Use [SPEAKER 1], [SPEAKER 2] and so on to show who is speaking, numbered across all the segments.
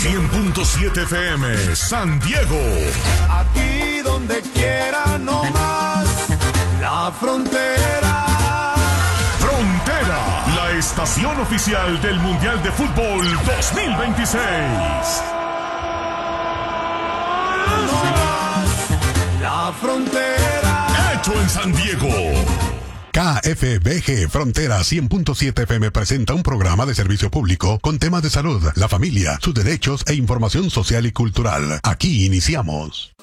[SPEAKER 1] 100.7 FM, San Diego.
[SPEAKER 2] Aquí donde quiera, no más. La Frontera.
[SPEAKER 1] Frontera, la estación oficial del Mundial de Fútbol 2026.
[SPEAKER 2] No más. La Frontera.
[SPEAKER 1] Hecho en San Diego.
[SPEAKER 3] KFBG Frontera 100.7 FM presenta un programa de servicio público con temas de salud, la familia, sus derechos e información social y cultural. Aquí iniciamos.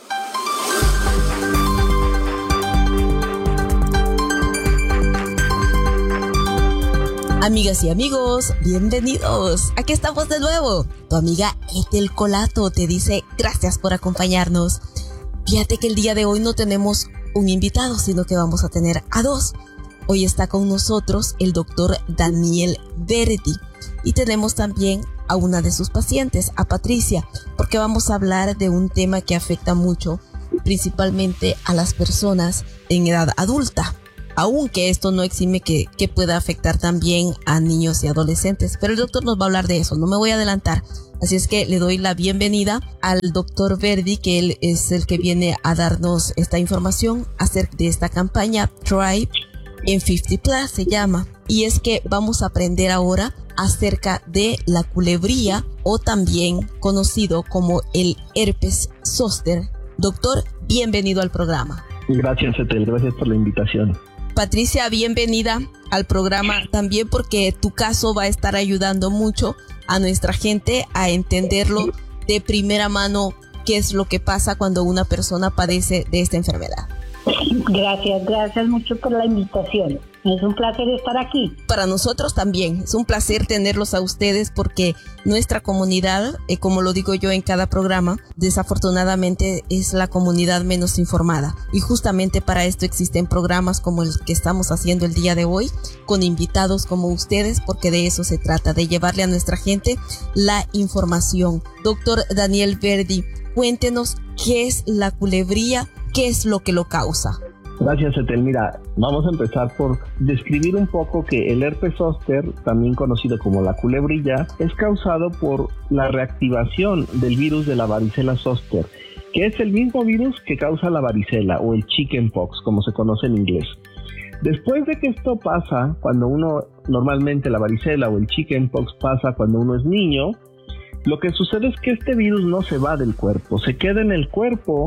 [SPEAKER 4] Amigas y amigos, bienvenidos. Aquí estamos de nuevo. Tu amiga Ethel Colato te dice gracias por acompañarnos. Fíjate que el día de hoy no tenemos un invitado, sino que vamos a tener a dos. Hoy está con nosotros el doctor Daniel Verdi y tenemos también a una de sus pacientes, a Patricia, porque vamos a hablar de un tema que afecta mucho, principalmente a las personas en edad adulta, aunque esto no exime que pueda afectar también a niños y adolescentes, pero el doctor nos va a hablar de eso, no me voy a adelantar. Así es que le doy la bienvenida al doctor Verdi, que él es el que viene a darnos esta información acerca de esta campaña Thrive en 50 Plus se llama, y es que vamos a aprender ahora acerca de la culebría o también conocido como el herpes zóster. Doctor, bienvenido al programa.
[SPEAKER 5] Gracias, Ethel, gracias por la invitación.
[SPEAKER 4] Patricia, bienvenida al programa también porque tu caso va a estar ayudando mucho a nuestra gente a entenderlo de primera mano qué es lo que pasa cuando una persona padece de esta enfermedad.
[SPEAKER 6] Gracias mucho por la invitación. Es un placer estar aquí.
[SPEAKER 4] Para nosotros también, es un placer tenerlos a ustedes porque nuestra comunidad, como lo digo yo en cada programa, desafortunadamente es la comunidad menos informada. Y justamente para esto existen programas como el que estamos haciendo el día de hoy, con invitados como ustedes, porque de eso se trata, de llevarle a nuestra gente la información. Doctor Daniel Verdi, cuéntenos qué es la culebría, qué es lo que lo causa.
[SPEAKER 5] Gracias, Ethel. Mira, vamos a empezar por describir un poco que el herpes zóster, también conocido como la culebrilla, es causado por la reactivación del virus de la varicela zóster, que es el mismo virus que causa la varicela o el chickenpox, como se conoce en inglés. Después de que esto pasa, cuando uno, normalmente la varicela o el chickenpox pasa cuando uno es niño, lo que sucede es que este virus no se va del cuerpo, se queda en el cuerpo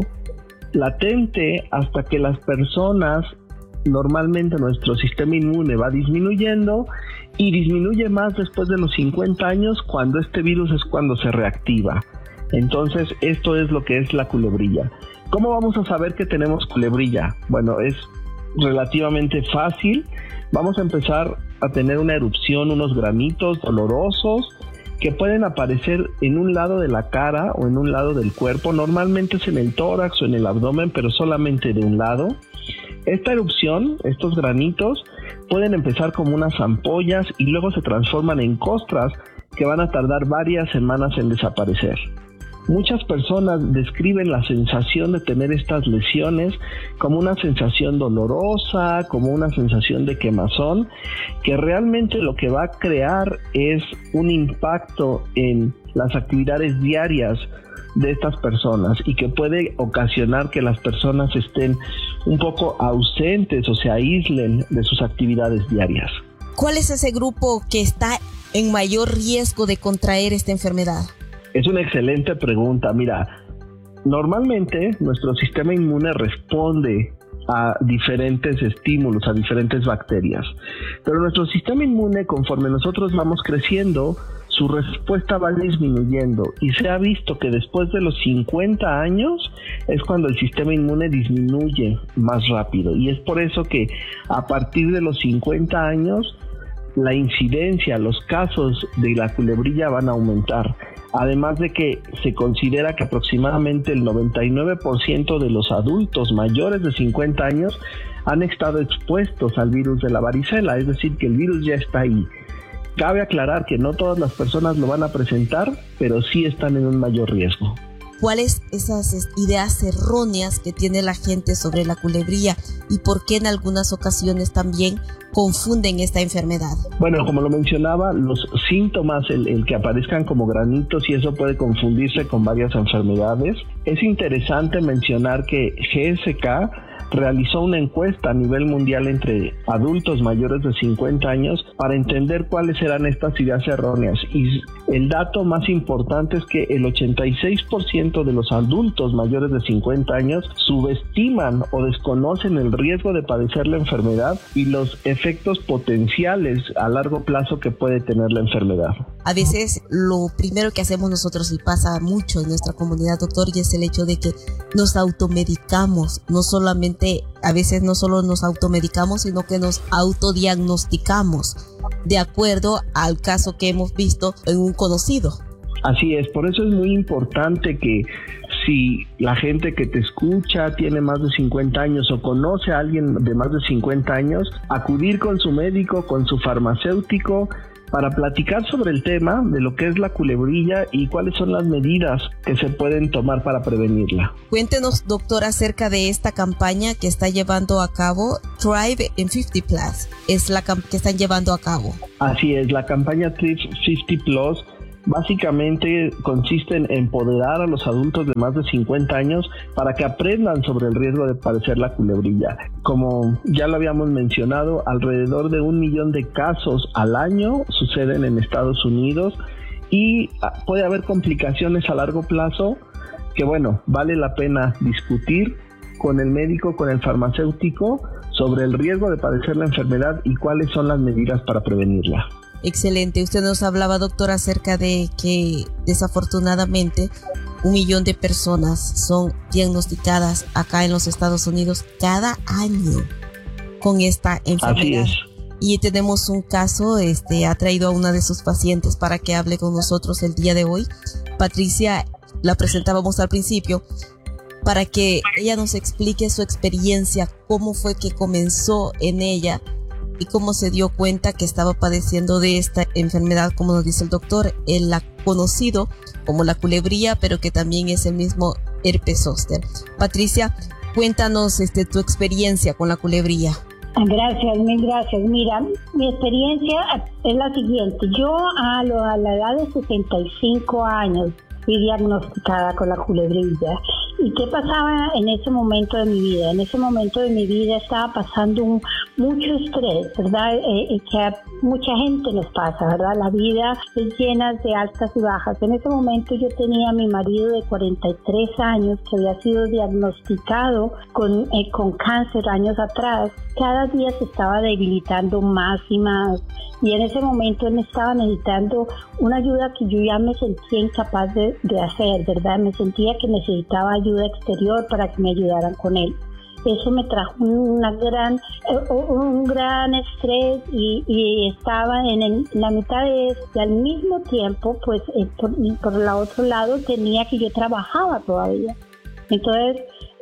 [SPEAKER 5] latente hasta que las personas, normalmente nuestro sistema inmune va disminuyendo y disminuye más después de los 50 años, cuando este virus es cuando se reactiva. Entonces esto es lo que es la culebrilla. ¿Cómo vamos a saber que tenemos culebrilla? Bueno, es relativamente fácil. Vamos a empezar a tener una erupción, unos granitos dolorosos que pueden aparecer en un lado de la cara o en un lado del cuerpo. Normalmente es en el tórax o en el abdomen, pero solamente de un lado. Esta erupción, estos granitos, pueden empezar como unas ampollas y luego se transforman en costras que van a tardar varias semanas en desaparecer. Muchas personas describen la sensación de tener estas lesiones como una sensación dolorosa, como una sensación de quemazón, que realmente lo que va a crear es un impacto en las actividades diarias de estas personas y que puede ocasionar que las personas estén un poco ausentes o se aíslen de sus actividades diarias.
[SPEAKER 4] ¿Cuál es ese grupo que está en mayor riesgo de contraer esta enfermedad?
[SPEAKER 5] Es una excelente pregunta. Mira, normalmente nuestro sistema inmune responde a diferentes estímulos, a diferentes bacterias. Pero nuestro sistema inmune, conforme nosotros vamos creciendo, su respuesta va disminuyendo. Y se ha visto que después de los 50 años es cuando el sistema inmune disminuye más rápido. Y es por eso que a partir de los 50 años, la incidencia, los casos de la culebrilla van a aumentar. Además de que se considera que aproximadamente el 99% de los adultos mayores de 50 años han estado expuestos al virus de la varicela, es decir, que el virus ya está ahí. Cabe aclarar que no todas las personas lo van a presentar, pero sí están en un mayor riesgo.
[SPEAKER 4] cuáles esas ideas erróneas que tiene la gente sobre la culebría y por qué en algunas ocasiones también confunden esta enfermedad.
[SPEAKER 5] Bueno, como lo mencionaba, los síntomas, el que aparezcan como granitos, y eso puede confundirse con varias enfermedades. Es interesante mencionar que GSK realizó una encuesta a nivel mundial entre adultos mayores de 50 años para entender cuáles eran estas ideas erróneas, y el dato más importante es que el 86% de los adultos mayores de 50 años subestiman o desconocen el riesgo de padecer la enfermedad y los efectos potenciales a largo plazo que puede tener la enfermedad.
[SPEAKER 4] A veces lo primero que hacemos nosotros, y pasa mucho en nuestra comunidad, doctor, y es el hecho de que nos automedicamos. A veces no solo nos automedicamos, sino que nos autodiagnosticamos de acuerdo al caso que hemos visto en un conocido.
[SPEAKER 5] Así es, por eso es muy importante que si la gente que te escucha tiene más de 50 años o conoce a alguien de más de 50 años, acudir con su médico, con su farmacéutico, para platicar sobre el tema de lo que es la culebrilla y cuáles son las medidas que se pueden tomar para prevenirla.
[SPEAKER 4] Cuéntenos, doctor, acerca de esta campaña que está llevando a cabo Thrive in 50 Plus. Es la que están llevando a cabo.
[SPEAKER 5] Así es, la campaña Thrive 50 Plus básicamente consiste en empoderar a los adultos de más de 50 años para que aprendan sobre el riesgo de padecer la culebrilla. Como ya lo habíamos mencionado, alrededor de 1 millón de casos al año suceden en Estados Unidos y puede haber complicaciones a largo plazo que, bueno, vale la pena discutir con el médico, con el farmacéutico, sobre el riesgo de padecer la enfermedad y cuáles son las medidas para prevenirla.
[SPEAKER 4] Excelente. Usted nos hablaba, doctor, acerca de que desafortunadamente 1 millón de personas son diagnosticadas acá en los Estados Unidos cada año con esta enfermedad.
[SPEAKER 5] Así es.
[SPEAKER 4] Y tenemos un caso, ha traído a una de sus pacientes para que hable con nosotros el día de hoy. Patricia, la presentábamos al principio, para que ella nos explique su experiencia, cómo fue que comenzó en ella y cómo se dio cuenta que estaba padeciendo de esta enfermedad, como nos dice el doctor, el conocido como la culebría, pero que también es el mismo herpes zóster. Patricia, cuéntanos tu experiencia con la culebría.
[SPEAKER 6] Gracias, mil gracias. Mira, mi experiencia es la siguiente. Yo a la edad de 65 años fui diagnosticada con la culebrilla. ¿Y qué pasaba en ese momento de mi vida? En ese momento de mi vida estaba pasando mucho estrés, ¿verdad? Que a mucha gente nos pasa, ¿verdad? La vida es llena de altas y bajas. En ese momento yo tenía a mi marido de 43 años que había sido diagnosticado con cáncer años atrás. Cada día se estaba debilitando más y más. Y en ese momento él me estaba necesitando una ayuda que yo ya me sentía incapaz de hacer, ¿verdad? Me sentía que necesitaba ayuda exterior para que me ayudaran con él. Eso me trajo un gran estrés y estaba en la mitad de eso. Y al mismo tiempo, pues por el otro lado, tenía que yo trabajaba todavía. Entonces,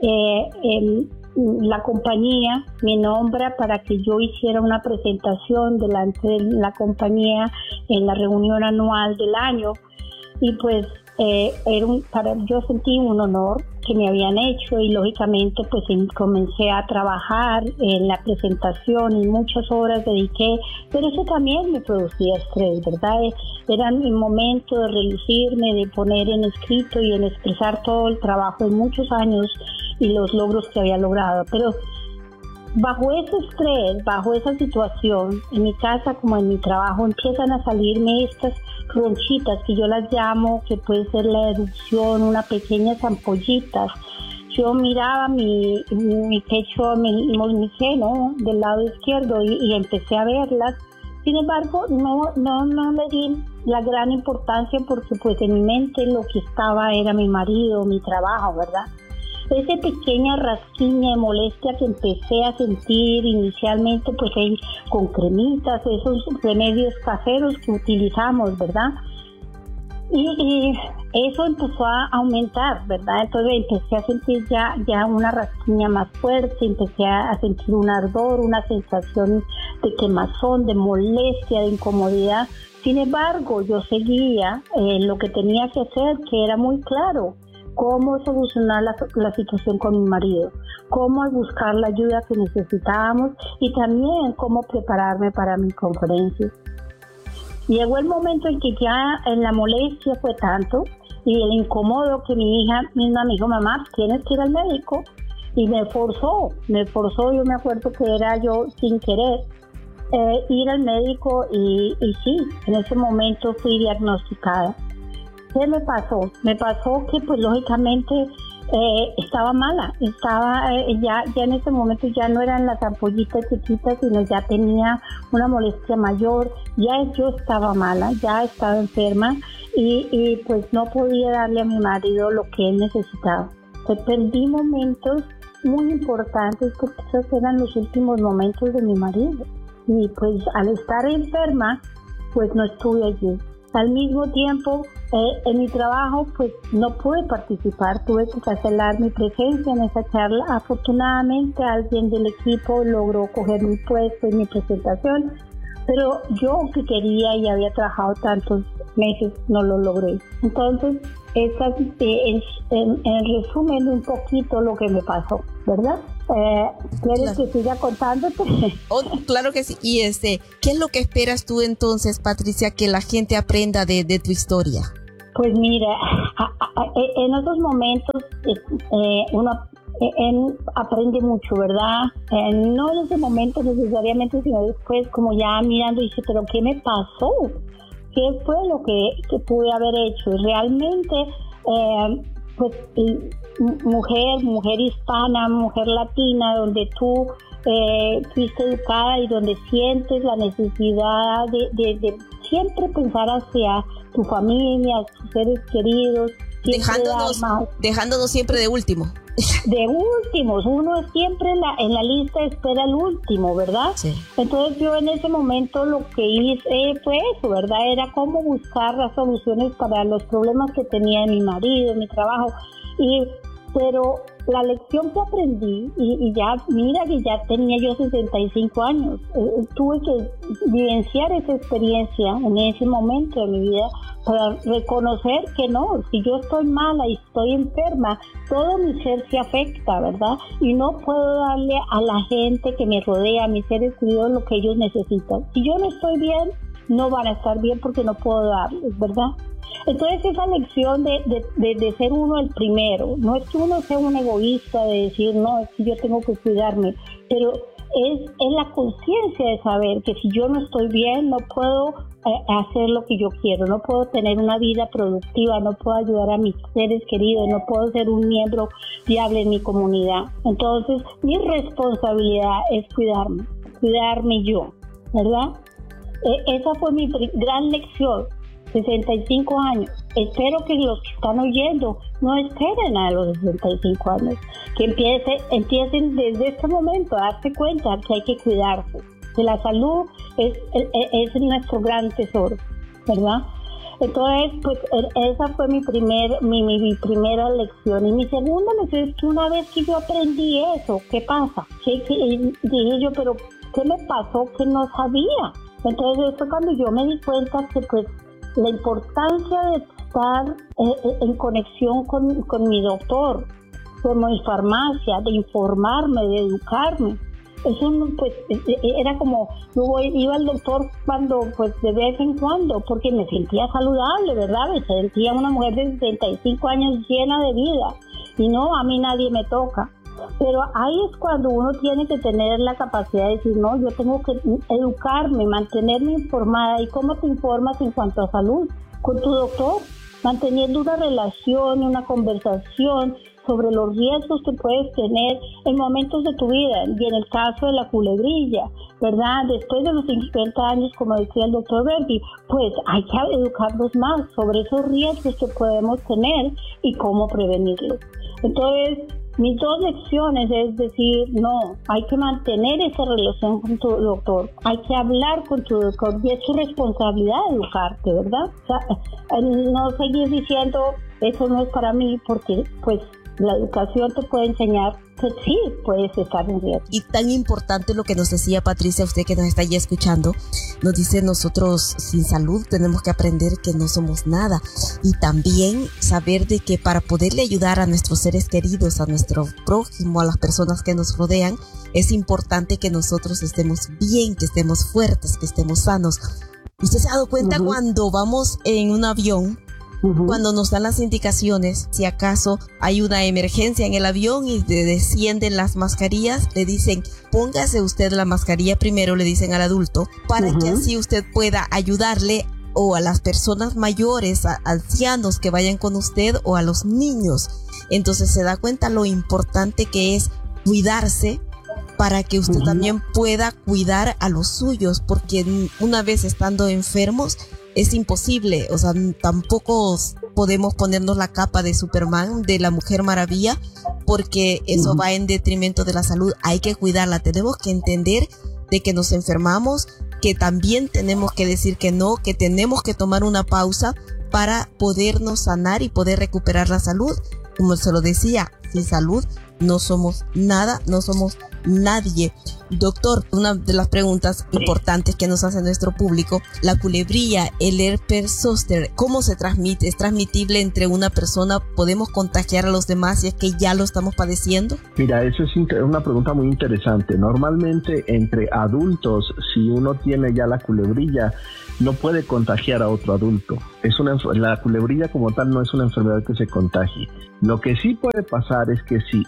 [SPEAKER 6] la compañía me nombra para que yo hiciera una presentación delante de la compañía en la reunión anual del año, y pues yo sentí un honor que me habían hecho, y lógicamente pues comencé a trabajar en la presentación y muchas horas dediqué, pero eso también me producía estrés, ¿verdad? Era mi momento de relucirme, de poner en escrito y en expresar todo el trabajo de muchos años y los logros que había logrado. Pero bajo ese estrés, bajo esa situación, en mi casa como en mi trabajo, empiezan a salirme estas ronchitas que yo las llamo, que puede ser la erupción, unas pequeñas ampollitas. Yo miraba mi pecho, mi seno del lado izquierdo y empecé a verlas. Sin embargo, no le di la gran importancia, porque pues en mi mente lo que estaba era mi marido, mi trabajo, ¿verdad? Esa pequeña rasquiña de molestia que empecé a sentir inicialmente, pues con cremitas, esos remedios caseros que utilizamos, ¿verdad? Y eso empezó a aumentar, ¿verdad? Entonces empecé a sentir ya una rasquiña más fuerte, empecé a sentir un ardor, una sensación de quemazón, de molestia, de incomodidad. Sin embargo, yo seguía lo que tenía que hacer, que era muy claro. cómo solucionar la situación con mi marido, cómo buscar la ayuda que necesitábamos y también cómo prepararme para mi conferencia. Llegó el momento en que ya la molestia fue tanto y el incómodo que mi hija misma me dijo, mamá, tienes que ir al médico. Y me forzó, yo me acuerdo que era yo sin querer ir al médico y sí, en ese momento fui diagnosticada. ¿Qué me pasó? Me pasó que pues lógicamente estaba mala, ya en ese momento ya no eran las ampollitas chiquitas, sino ya tenía una molestia mayor, ya yo estaba mala, ya estaba enferma y pues no podía darle a mi marido lo que él necesitaba. Perdí momentos muy importantes porque esos eran los últimos momentos de mi marido y pues al estar enferma pues no estuve allí. Al mismo tiempo en mi trabajo pues no pude participar, tuve que cancelar mi presencia en esa charla. Afortunadamente alguien del equipo logró coger mi puesto en mi presentación, pero yo que quería y había trabajado tantos meses no lo logré. Entonces esta es en resumen un poquito lo que me pasó, ¿verdad? ¿Quieres que siga contándote?
[SPEAKER 4] Oh, claro que sí. Y ¿qué es lo que esperas tú entonces, Patricia, que la gente aprenda de tu historia?
[SPEAKER 6] Pues mira, en esos momentos uno aprende mucho, ¿verdad? No en ese momento necesariamente, sino después como ya mirando y dice, pero ¿qué me pasó? ¿Qué fue lo que pude haber hecho? Realmente, pues mujer hispana, mujer latina, donde tú fuiste educada y donde sientes la necesidad de siempre pensar hacia tu familia, tus seres queridos.
[SPEAKER 4] Dejándonos siempre de último.
[SPEAKER 6] De últimos, uno siempre en la lista espera el último, ¿verdad?
[SPEAKER 4] Sí.
[SPEAKER 6] Entonces yo en ese momento lo que hice fue eso, ¿verdad? Era cómo buscar las soluciones para los problemas que tenía mi marido, mi trabajo, pero la lección que aprendí, y ya, mira que ya tenía yo 65 años, tuve que vivenciar esa experiencia en ese momento de mi vida para reconocer que no, si yo estoy mala y estoy enferma, todo mi ser se afecta, ¿verdad? Y no puedo darle a la gente que me rodea, a mis seres queridos, lo que ellos necesitan. Si yo no estoy bien, no van a estar bien porque no puedo darles, ¿verdad? Entonces esa lección de ser uno el primero, no es que uno sea un egoísta de decir, no, es que yo tengo que cuidarme, pero es la conciencia de saber que si yo no estoy bien, no puedo hacer lo que yo quiero, no puedo tener una vida productiva, no puedo ayudar a mis seres queridos, no puedo ser un miembro viable en mi comunidad. Entonces mi responsabilidad es cuidarme yo, ¿verdad? Esa fue mi gran lección. 65 años. Espero que los que están oyendo no esperen a los 65 años, que empiecen desde este momento a darse cuenta que hay que cuidarse, que la salud es nuestro gran tesoro, ¿verdad? Entonces, pues esa fue mi primera lección. Y mi segunda lección es que una vez que yo aprendí eso, ¿qué pasa? Dije yo, pero ¿qué me pasó que no sabía? Entonces, fue cuando yo me di cuenta que pues la importancia de estar en conexión con mi doctor, con mi farmacia, de informarme, de educarme. Eso pues era como, yo iba al doctor cuando, pues de vez en cuando, porque me sentía saludable, ¿verdad? Me sentía una mujer de 65 años llena de vida. Y no, a mí nadie me toca. Pero ahí es cuando uno tiene que tener la capacidad de decir, no, yo tengo que educarme, mantenerme informada. ¿Y cómo te informas en cuanto a salud? Con tu doctor, manteniendo una relación, una conversación sobre los riesgos que puedes tener en momentos de tu vida. Y en el caso de la culebrilla, ¿verdad? Después de los 50 años, como decía el doctor Verdi, pues hay que educarnos más sobre esos riesgos que podemos tener y cómo prevenirlos. Entonces, mis dos lecciones es decir, no, hay que mantener esa relación con tu doctor, hay que hablar con tu doctor y es su responsabilidad educarte, ¿verdad? O sea, no seguir diciendo, eso no es para mí, porque pues La educación te puede enseñar que sí puedes estar en riesgo.
[SPEAKER 4] Y tan importante lo que nos decía Patricia, usted que nos está ya escuchando, nos dice nosotros sin salud tenemos que aprender que no somos nada y también saber de que para poderle ayudar a nuestros seres queridos, a nuestro prójimo, a las personas que nos rodean, es importante que nosotros estemos bien, que estemos fuertes, que estemos sanos. ¿Usted se ha dado cuenta cuando vamos en un avión? Cuando nos dan las indicaciones, si acaso hay una emergencia en el avión y descienden las mascarillas, le dicen, póngase usted la mascarilla primero, le dicen al adulto, para que así usted pueda ayudarle o a las personas mayores, a ancianos que vayan con usted o a los niños. Entonces se da cuenta lo importante que es cuidarse para que usted también pueda cuidar a los suyos, porque una vez estando enfermos, es imposible, o sea, tampoco podemos ponernos la capa de Superman, de la Mujer Maravilla, porque eso va en detrimento de la salud. Hay que cuidarla, tenemos que entender de que nos enfermamos, que también tenemos que decir que no, que tenemos que tomar una pausa para podernos sanar y poder recuperar la salud. Como se lo decía, sin salud no somos nada, no somos nadie. Doctor, una de las preguntas importantes que nos hace nuestro público, la culebrilla, el herpes zóster, ¿cómo se transmite? ¿Es transmitible entre una persona? ¿Podemos contagiar a los demás si es que ya lo estamos padeciendo?
[SPEAKER 5] Mira, eso es una pregunta muy interesante. Normalmente entre adultos, si uno tiene ya la culebrilla, no puede contagiar a otro adulto. La culebrilla como tal no es una enfermedad que se contagie. Lo que sí puede pasar es que si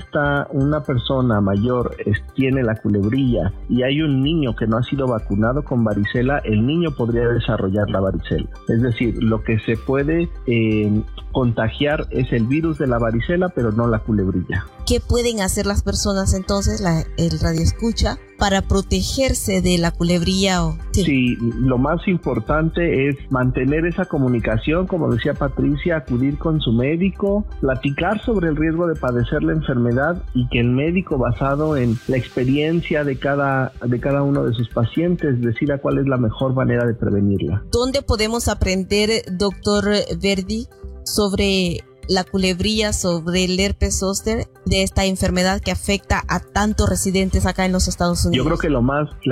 [SPEAKER 5] una persona mayor tiene la culebrilla y hay un niño que no ha sido vacunado con varicela, el niño podría desarrollar la varicela. Es decir, lo que se puede contagiar es el virus de la varicela, pero no la culebrilla.
[SPEAKER 4] ¿Qué pueden hacer las personas entonces, el radioescucha, para protegerse de la culebrilla?
[SPEAKER 5] Sí, lo más importante es mantener esa comunicación, como decía Patricia, acudir con su médico, platicar sobre el riesgo de padecer la enfermedad y que el médico, basado en la experiencia de cada uno de sus pacientes, decida cuál es la mejor manera de prevenirla.
[SPEAKER 4] ¿Dónde podemos aprender, doctor Verdi, sobre la culebrilla, sobre el herpes zóster, de esta enfermedad que afecta a tantos residentes acá en los Estados Unidos?
[SPEAKER 5] Yo creo que lo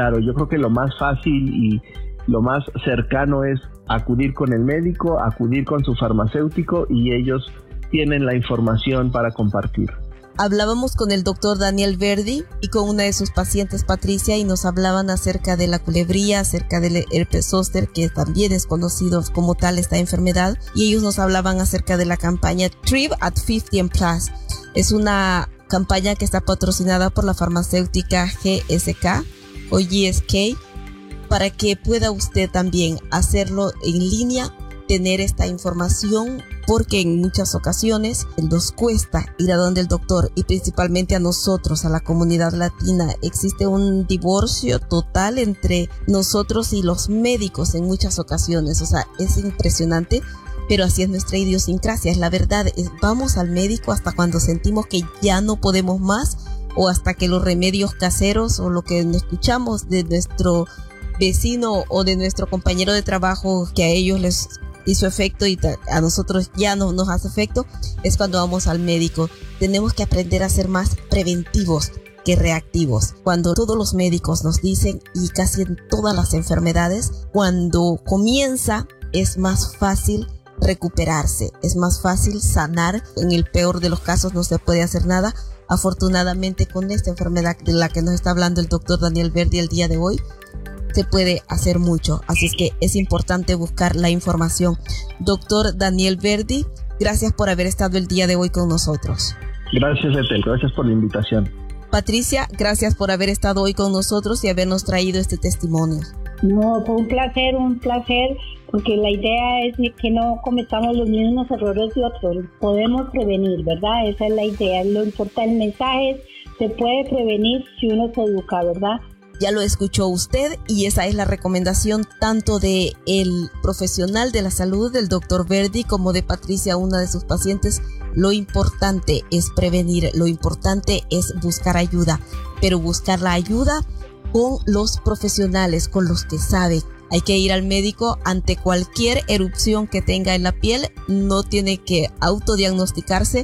[SPEAKER 5] más fácil y lo más cercano es acudir con el médico, acudir con su farmacéutico y ellos tienen la información para compartir.
[SPEAKER 4] Hablábamos con el doctor Daniel Verdi y con una de sus pacientes, Patricia, y nos hablaban acerca de la culebrilla, acerca del herpes zóster, que también es conocido como tal esta enfermedad, y ellos nos hablaban acerca de la campaña Thrive at 50 and Plus. Es una campaña que está patrocinada por la farmacéutica GSK o GSK, para que pueda usted también hacerlo en línea, tener esta información, porque en muchas ocasiones nos cuesta ir a donde el doctor, y principalmente a nosotros, a la comunidad latina, existe un divorcio total entre nosotros y los médicos en muchas ocasiones. O sea, es impresionante, pero así es nuestra idiosincrasia, es la verdad. Vamos al médico hasta cuando sentimos que ya no podemos más, o hasta que los remedios caseros o lo que escuchamos de nuestro vecino o de nuestro compañero de trabajo, que a ellos les hizo efecto y a nosotros ya no nos hace efecto, es cuando vamos al médico. Tenemos que aprender a ser más preventivos que reactivos. Cuando todos los médicos nos dicen, y casi en todas las enfermedades, cuando comienza es más fácil recuperarse, es más fácil sanar. En el peor de los casos no se puede hacer nada. Afortunadamente, con esta enfermedad de la que nos está hablando el doctor Daniel Verdi el día de hoy, se puede hacer mucho, así es que es importante buscar la información. Doctor Daniel Verdi, gracias por haber estado el día de hoy con nosotros.
[SPEAKER 5] Gracias, Ethel, gracias por la invitación.
[SPEAKER 4] Patricia, gracias por haber estado hoy con nosotros y habernos traído este testimonio.
[SPEAKER 6] No, fue un placer, porque la idea es que no cometamos los mismos errores de otros. Podemos prevenir, ¿verdad? Esa es la idea, lo importante. El mensaje es, se puede prevenir si uno se educa, ¿verdad?
[SPEAKER 4] Ya lo escuchó usted, y esa es la recomendación tanto de el profesional de la salud, del doctor Verdi, como de Patricia, una de sus pacientes. Lo importante es prevenir, lo importante es buscar ayuda, pero buscar la ayuda con los profesionales, con los que saben. Hay que ir al médico ante cualquier erupción que tenga en la piel, no tiene que autodiagnosticarse,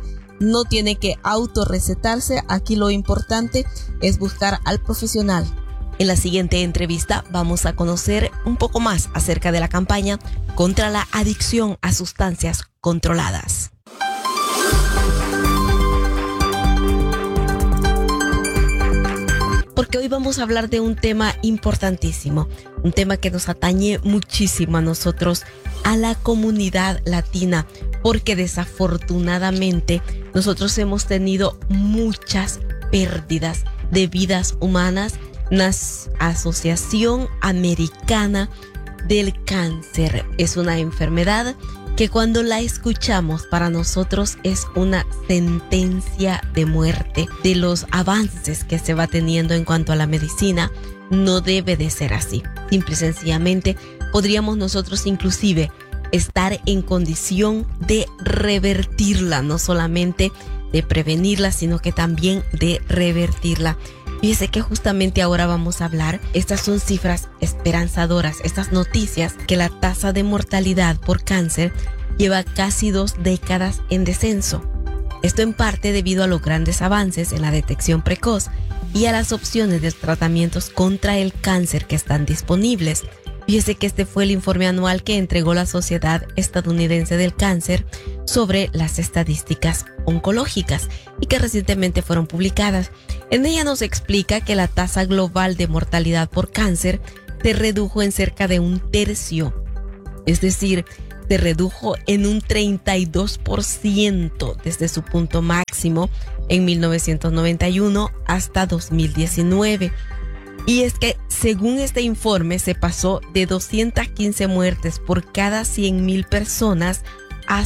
[SPEAKER 4] no tiene que autorrecetarse. Aquí lo importante es buscar al profesional. En la siguiente entrevista vamos a conocer un poco más acerca de la campaña contra la adicción a sustancias controladas. Porque hoy vamos a hablar de un tema importantísimo, un tema que nos atañe muchísimo a nosotros, a la comunidad latina, porque desafortunadamente nosotros hemos tenido muchas pérdidas de vidas humanas. La Asociación Americana del Cáncer es una enfermedad que cuando la escuchamos para nosotros es una sentencia de muerte. De los avances que se va teniendo en cuanto a la medicina, no debe de ser así. Simple y sencillamente podríamos nosotros inclusive estar en condición de revertirla, no solamente de prevenirla, sino que también de revertirla. Fíjese que justamente ahora vamos a hablar, estas son cifras esperanzadoras, estas noticias, que la tasa de mortalidad por cáncer lleva casi 2 décadas en descenso. Esto en parte debido a los grandes avances en la detección precoz y a las opciones de tratamientos contra el cáncer que están disponibles. Fíjese que este fue el informe anual que entregó la Sociedad Estadounidense del Cáncer sobre las estadísticas oncológicas y que recientemente fueron publicadas. En ella nos explica que la tasa global de mortalidad por cáncer se redujo en cerca de 1/3, es decir, se redujo en un 32% desde su punto máximo en 1991 hasta 2019. Y es que, según este informe, se pasó de 215 muertes por cada 100,000 personas a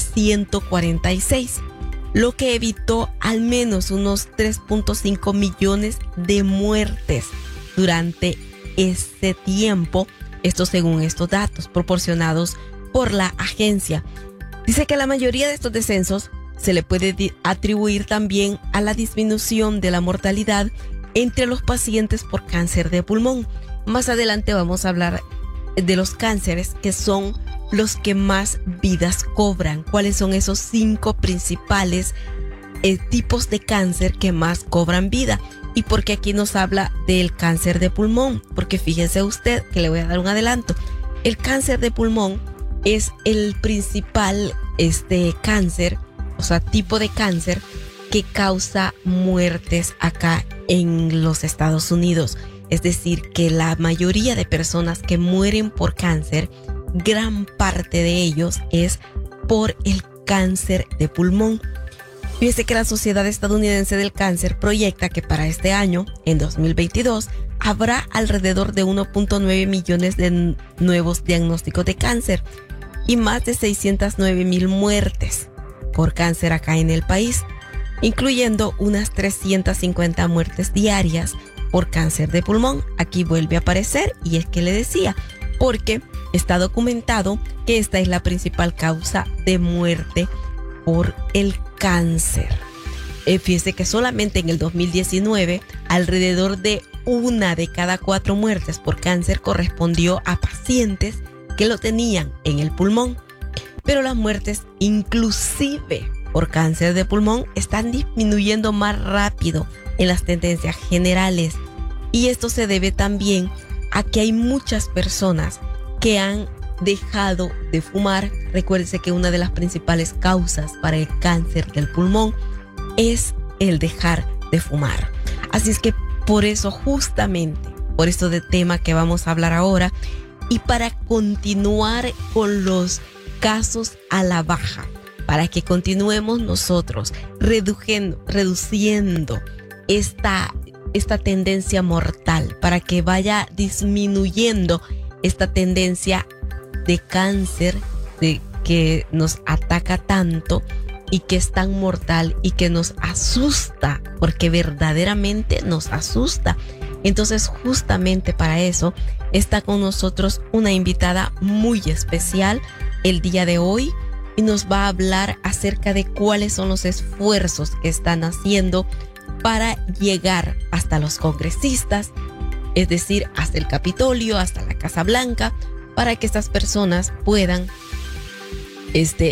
[SPEAKER 4] 146, lo que evitó al menos unos 3.5 millones de muertes durante ese tiempo. Esto según estos datos proporcionados por la agencia. Dice que la mayoría de estos descensos se le puede atribuir también a la disminución de la mortalidad entre los pacientes por cáncer de pulmón. Más adelante vamos a hablar de los cánceres que son los que más vidas cobran. ¿Cuáles son esos 5 principales tipos de cáncer que más cobran vida? ¿Y por qué aquí nos habla del cáncer de pulmón? Porque fíjese usted que le voy a dar un adelanto. El cáncer de pulmón es el principal cáncer, o sea, tipo de cáncer que causa muertes acá en los Estados Unidos. Es decir, que la mayoría de personas que mueren por cáncer, gran parte de ellos es por el cáncer de pulmón. Fíjese que la Sociedad Estadounidense del Cáncer proyecta que para este año, en 2022, habrá alrededor de 1.9 millones de nuevos diagnósticos de cáncer y más de 609,000 muertes por cáncer acá en el país, incluyendo unas 350 muertes diarias por cáncer de pulmón. Aquí vuelve a aparecer, y es que le decía, porque está documentado que esta es la principal causa de muerte por el cáncer. Fíjese que solamente en el 2019, alrededor de 1 de cada 4 muertes por cáncer correspondió a pacientes que lo tenían en el pulmón. Pero las muertes, inclusive por cáncer de pulmón, están disminuyendo más rápido en las tendencias generales. Y esto se debe también a que hay muchas personas que han dejado de fumar. Recuérdese que una de las principales causas para el cáncer del pulmón es el dejar de fumar. Así es que por eso, justamente, por esto de tema que vamos a hablar ahora, y para continuar con los casos a la baja, para que continuemos nosotros reduciendo esta tendencia mortal, para que vaya disminuyendo esta tendencia de cáncer que nos ataca tanto y que es tan mortal y que nos asusta, porque verdaderamente nos asusta. Entonces, justamente para eso está con nosotros una invitada muy especial el día de hoy, y nos va a hablar acerca de cuáles son los esfuerzos que están haciendo para llegar hasta los congresistas, es decir, hasta el Capitolio, hasta la Casa Blanca, para que estas personas puedan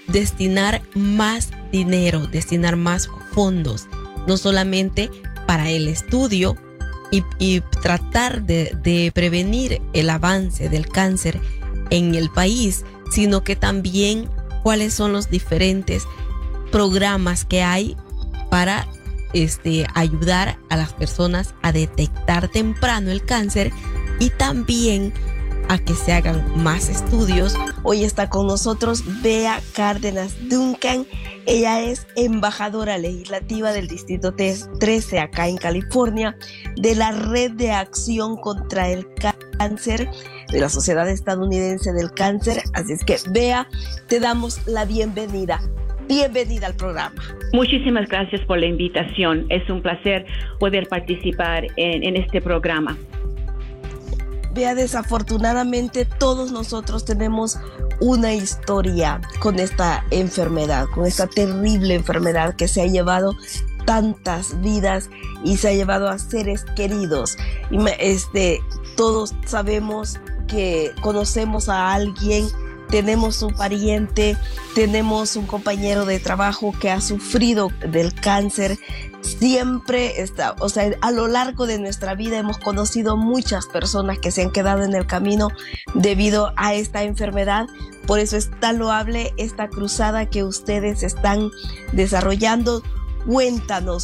[SPEAKER 4] destinar más dinero, destinar más fondos, no solamente para el estudio y tratar de prevenir el avance del cáncer en el país, sino que también cuáles son los diferentes programas que hay para ayudar a las personas a detectar temprano el cáncer y también a que se hagan más estudios. Hoy está con nosotros Bea Cárdenas Duncan. Ella es embajadora legislativa del Distrito 13 acá en California, de la Red de Acción contra el Cáncer, de la Sociedad Estadounidense del Cáncer. Así es que, Bea, te damos la bienvenida. Bienvenida al programa.
[SPEAKER 7] Muchísimas gracias por la invitación. Es un placer poder participar en este programa.
[SPEAKER 4] Vea, desafortunadamente todos nosotros tenemos una historia con esta enfermedad, con esta terrible enfermedad que se ha llevado tantas vidas y se ha llevado a seres queridos. Y todos sabemos que conocemos a alguien, tenemos un pariente, tenemos un compañero de trabajo que ha sufrido del cáncer. Siempre está, a lo largo de nuestra vida hemos conocido muchas personas que se han quedado en el camino debido a esta enfermedad. Por eso es tan loable esta cruzada que ustedes están desarrollando. Cuéntanos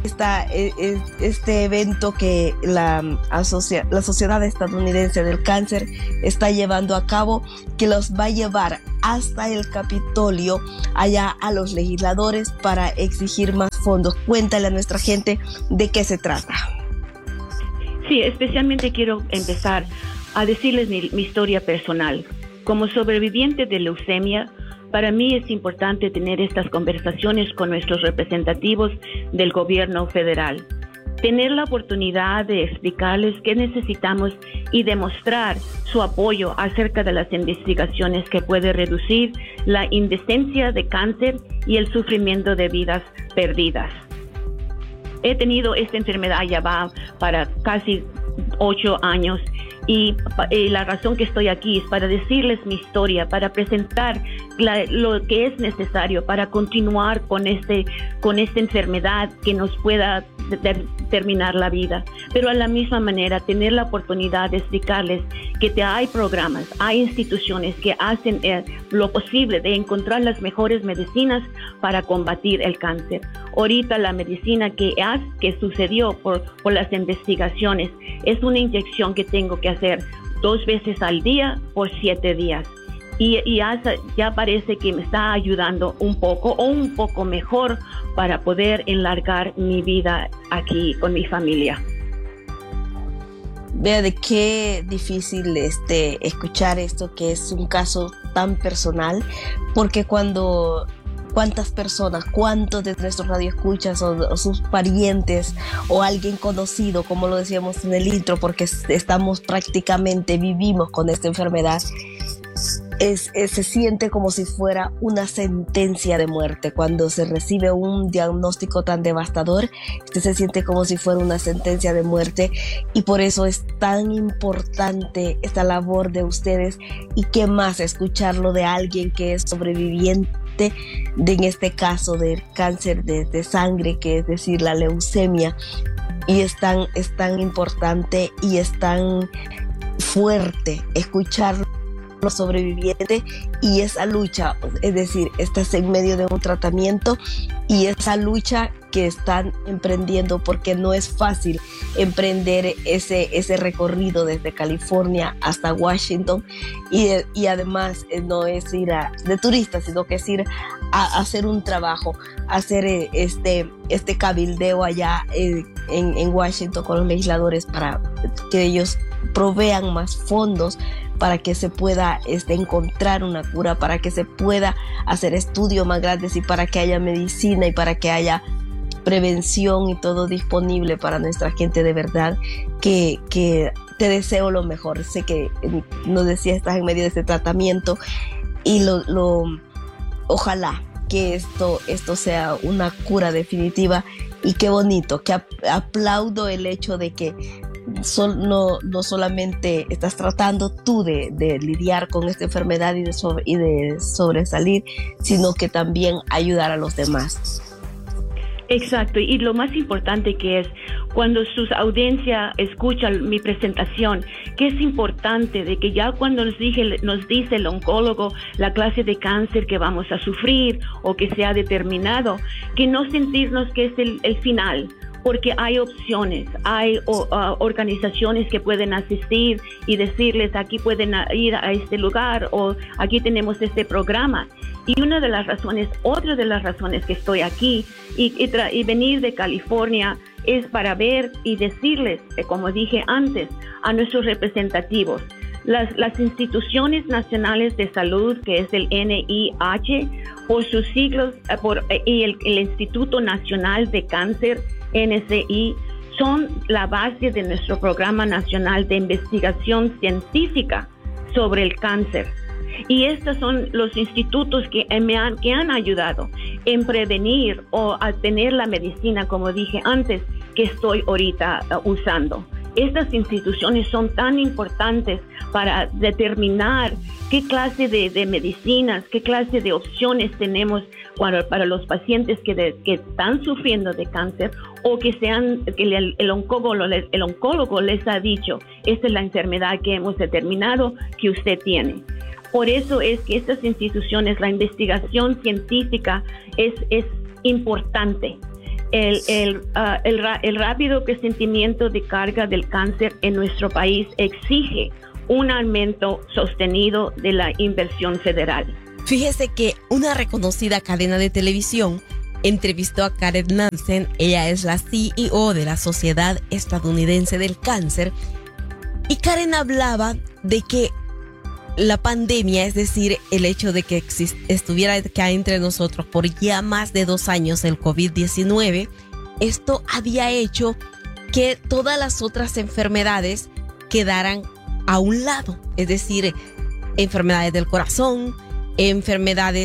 [SPEAKER 4] este evento que la Sociedad Estadounidense del Cáncer está llevando a cabo, que los va a llevar hasta el Capitolio, allá a los legisladores, para exigir más fondos. Cuéntale a nuestra gente de qué se trata.
[SPEAKER 7] Sí, especialmente quiero empezar a decirles mi historia personal. Como sobreviviente de leucemia, para mí es importante tener estas conversaciones con nuestros representativos del gobierno federal. Tener la oportunidad de explicarles qué necesitamos y demostrar su apoyo acerca de las investigaciones que pueden reducir la incidencia de cáncer y el sufrimiento de vidas perdidas. He tenido esta enfermedad ya va para casi 8 años y la razón que estoy aquí es para decirles mi historia, para presentar lo que es necesario para continuar con esta enfermedad que nos pueda terminar la vida, pero a la misma manera tener la oportunidad de explicarles que hay programas, hay instituciones que hacen lo posible de encontrar las mejores medicinas para combatir el cáncer. Ahorita la medicina que sucedió por las investigaciones es una inyección que tengo que hacer 2 veces al día por 7 días. Y ya parece que me está ayudando un poco o un poco mejor para poder enlargar mi vida aquí con mi familia.
[SPEAKER 4] Vea, de qué difícil escuchar esto, que es un caso tan personal, porque cuántas personas, cuántos de nuestros radioescuchas o sus parientes o alguien conocido, como lo decíamos en el intro, porque vivimos con esta enfermedad, se siente como si fuera una sentencia de muerte. Cuando se recibe un diagnóstico tan devastador, se siente como si fuera una sentencia de muerte, y por eso es tan importante esta labor de ustedes. Y qué más escucharlo de alguien que es sobreviviente en este caso del cáncer de sangre, que es decir, la leucemia, y es tan importante y es tan fuerte escucharlo los sobrevivientes y esa lucha, es decir, estás en medio de un tratamiento y esa lucha que están emprendiendo, porque no es fácil emprender ese recorrido desde California hasta Washington, y además no es ir de turista, sino que es ir a hacer un trabajo, hacer este cabildeo allá en Washington con los legisladores para que ellos provean más fondos para que se pueda encontrar una cura, para que se pueda hacer estudios más grandes y para que haya medicina y para que haya prevención y todo disponible para nuestra gente. De verdad que te deseo lo mejor. Sé que nos decía, estás en medio de este tratamiento y ojalá que esto sea una cura definitiva. Y qué bonito, que aplaudo el hecho de que no solamente estás tratando tú de lidiar con esta enfermedad y de sobresalir, sino que también ayudar a los demás.
[SPEAKER 7] Exacto, y lo más importante que es cuando su audiencia escucha mi presentación, que es importante de que ya cuando nos dice el oncólogo la clase de cáncer que vamos a sufrir o que se ha determinado, que no sentirnos que es el final, porque hay opciones, hay organizaciones que pueden asistir y decirles aquí pueden ir a este lugar o aquí tenemos este programa. Y otra de las razones que estoy aquí y venir de California es para ver y decirles, como dije antes, a nuestros representativos, las instituciones nacionales de salud, que es el NIH, por sus siglos, y el Instituto Nacional de Cáncer, NCI, son la base de nuestro programa nacional de investigación científica sobre el cáncer. Y estos son los institutos que han ayudado en prevenir o a tener la medicina, como dije antes, que estoy ahorita usando. Estas instituciones son tan importantes para determinar qué clase de medicinas, qué clase de opciones tenemos para los pacientes que están sufriendo de cáncer o que el oncólogo les ha dicho, esta es la enfermedad que hemos determinado que usted tiene. Por eso es que estas instituciones, la investigación científica es importante. El rápido crecimiento de carga del cáncer en nuestro país exige un aumento sostenido de la inversión federal.
[SPEAKER 4] Fíjese que una reconocida cadena de televisión entrevistó a Karen Nansen. Ella es la CEO de la Sociedad Estadounidense del Cáncer, y Karen hablaba de que la pandemia, es decir, el hecho de que estuviera acá entre nosotros por ya más de 2 años el COVID-19, esto había hecho que todas las otras enfermedades quedaran a un lado, es decir, enfermedades del corazón, enfermedades